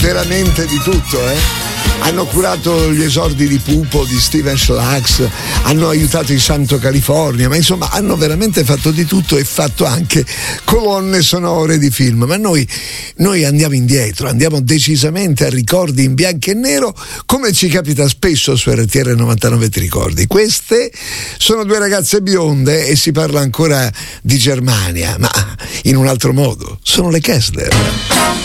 veramente di tutto, Hanno curato gli esordi di Pupo, di Steven Schlags, hanno aiutato i Santo California, ma insomma hanno veramente fatto di tutto e fatto anche colonne sonore di film. Ma noi andiamo indietro, andiamo decisamente a ricordi in bianco e nero, come ci capita spesso su RTL 99, ti ricordi? Queste sono due ragazze bionde e si parla ancora di Germania, ma in un altro modo. Sono le Kessler.